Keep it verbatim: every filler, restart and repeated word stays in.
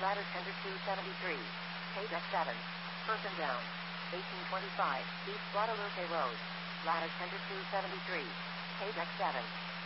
ladder tender two seventy-three. K-deck seven. Person down. eighteen twenty-five, East Guadalupe Road. Ladder tender two seventy-three. K-deck seven.